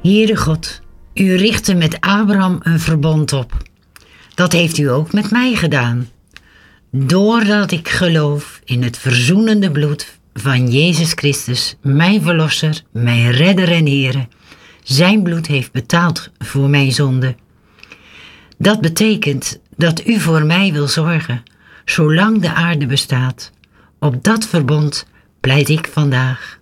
Heere God, u richtte met Abraham een verbond op. Dat heeft u ook met mij gedaan. Doordat ik geloof in het verzoenende bloed van Jezus Christus, mijn verlosser, mijn redder en Heere. Zijn bloed heeft betaald voor mijn zonde. Dat betekent dat u voor mij wil zorgen, zolang de aarde bestaat. Op dat verbond pleit ik vandaag.